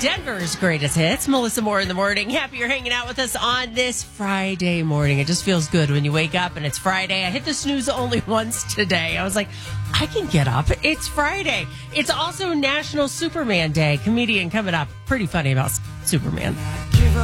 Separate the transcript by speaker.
Speaker 1: Denver's greatest hits. Melissa Moore in the morning. Happy you're hanging out with us on this Friday morning. It just feels good when you wake up and it's Friday. I hit the snooze only once today. I was like, I can get up. It's Friday. It's also National Superman Day. Comedian coming up. Pretty funny about Superman.